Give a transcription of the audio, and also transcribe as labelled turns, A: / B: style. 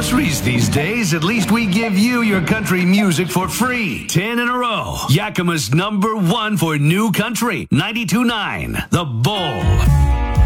A: groceries these days, at least we give you your country music for free. 10 in a row. Yakima's #1 for new country. 92.9 The Bull.